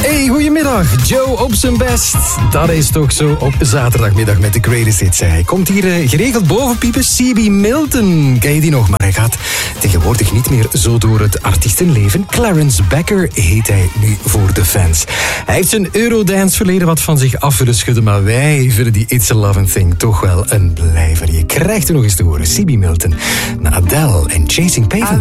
Hey, goedemiddag. Joe op zijn best. Dat is toch zo op zaterdagmiddag met de Greatest Hits. Hij komt hier geregeld boven piepen. C.B. Milton. Ken je die nog? Maar hij gaat tegenwoordig niet meer zo door het artiestenleven. Clarence Becker heet hij nu voor de fans. Hij heeft zijn Eurodance verleden wat van zich af willen schudden, maar wij vinden die It's a Lovin' Thing toch wel een blijver. Je krijgt er nog eens te horen. C.B. Milton, naar Adele en Chasing Pavements.